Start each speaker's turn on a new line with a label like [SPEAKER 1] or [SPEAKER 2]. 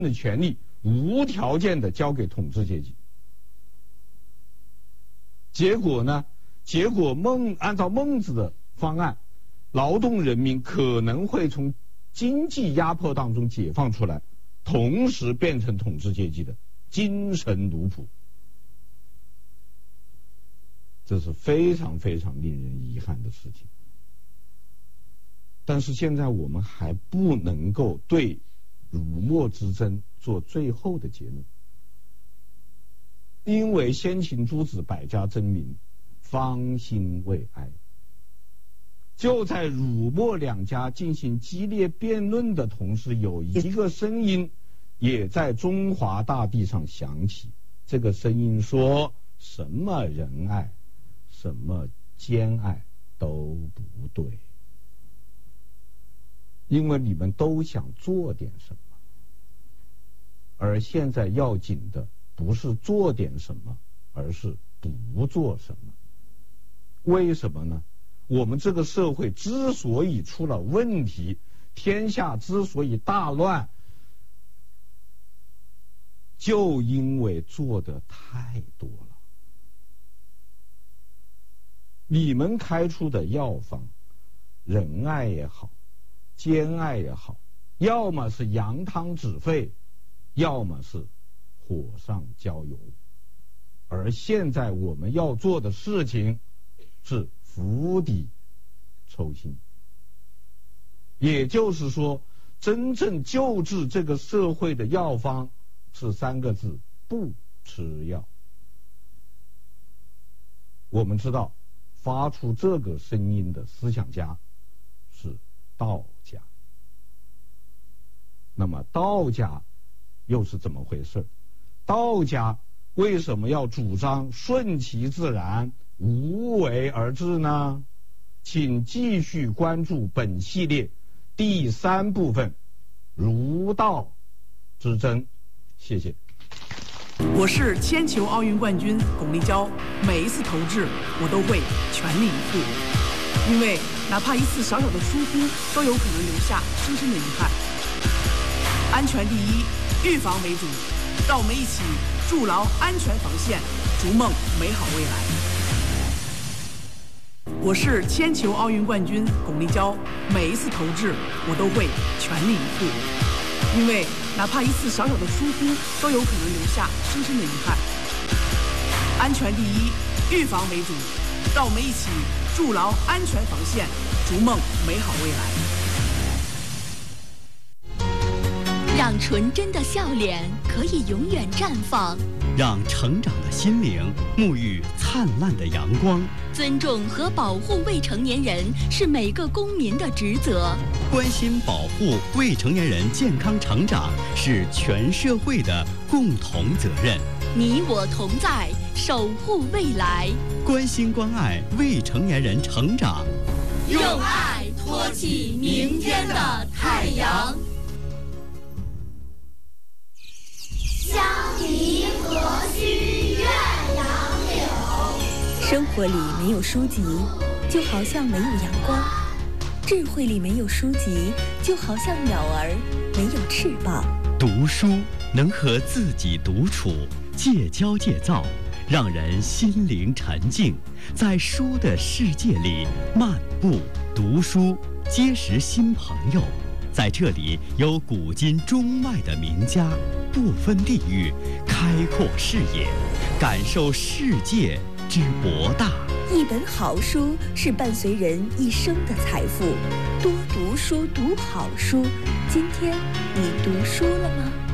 [SPEAKER 1] 的权利无条件的交给统治阶级。结果呢？按照孟子的方案，劳动人民可能会从经济压迫当中解放出来，同时变成统治阶级的精神奴仆。这是非常非常令人遗憾的事情。但是现在我们还不能够对儒墨之争做最后的结论，因为先秦诸子百家争鸣，方兴未艾。就在儒墨两家进行激烈辩论的同时，有一个声音也在中华大地上响起。这个声音说，什么仁爱，什么兼爱都不对，因为你们都想做点什么，而现在要紧的不是做点什么，而是不做什么。为什么呢？我们这个社会之所以出了问题，天下之所以大乱，就因为做的太多了。你们开出的药方，仁爱也好，兼爱也好，要么是扬汤止沸，要么是火上浇油。而现在我们要做的事情是釜底抽薪。也就是说，真正救治这个社会的药方是3个字：不吃药。我们知道，发出这个声音的思想家是道家。那么道家又是怎么回事？道家为什么要主张顺其自然、无为而治呢？请继续关注本系列第3部分：儒道之争。谢谢。
[SPEAKER 2] 我是铅球奥运冠军巩立姣，每一次投掷我都会全力以赴，因为哪怕一次小小的疏忽，都有可能留下深深的遗憾。安全第一，预防为主，让我们一起筑牢安全防线，逐梦美好未来。我是铅球奥运冠军巩立姣，每一次投掷我都会全力以赴，因为哪怕一次小小的疏忽，都有可能留下深深的遗憾。安全第一，预防为主，让我们一起筑牢安全防线，逐梦美好未来。
[SPEAKER 3] 让纯真的笑脸可以永远绽放，
[SPEAKER 4] 让成长的心灵沐浴灿烂的阳光。
[SPEAKER 3] 尊重和保护未成年人是每个公民的职责。
[SPEAKER 4] 关心保护未成年人健康成长是全社会的共同责任。
[SPEAKER 3] 你我同在，守护未来。
[SPEAKER 4] 关心关爱未成年人成长，
[SPEAKER 3] 用爱托起明天的太阳。
[SPEAKER 5] 相离何须怨杨柳。
[SPEAKER 6] 生活里没有书籍，就好像没有阳光；智慧里没有书籍，就好像鸟儿没有翅膀。
[SPEAKER 4] 读书能和自己独处，戒骄戒躁，让人心灵沉静，在书的世界里漫步读书，结识新朋友。在这里有古今中外的名家，不分地域，开阔视野，感受世界之博大。
[SPEAKER 6] 一本好书是伴随人一生的财富，多读书，读好书。今天你读书了吗？